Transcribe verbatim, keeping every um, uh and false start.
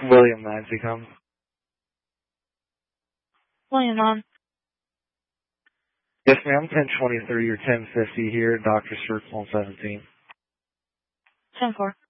William Nancy come. William on. Yes, ma'am. ten twenty-three or ten fifty here. Doctor Search one seventeen. ten four.